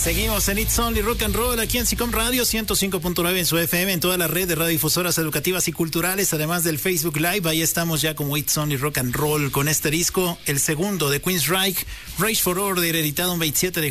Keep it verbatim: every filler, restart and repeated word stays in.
Seguimos en It's Only Rock and Roll aquí en SICOM Radio ciento cinco punto nueve en su F M, en toda la red de radiodifusoras educativas y culturales, además del Facebook Live. Ahí estamos ya como It's Only Rock and Roll con este disco, el segundo de Queensryche, Rage for Order, editado un veintisiete de